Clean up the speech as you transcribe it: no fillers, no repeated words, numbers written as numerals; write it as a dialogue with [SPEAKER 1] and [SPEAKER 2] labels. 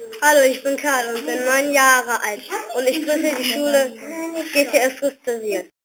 [SPEAKER 1] Hallo, ich bin Karl und bin 9 Jahre alt und ich grüße die Schule GTS Rüsteriert.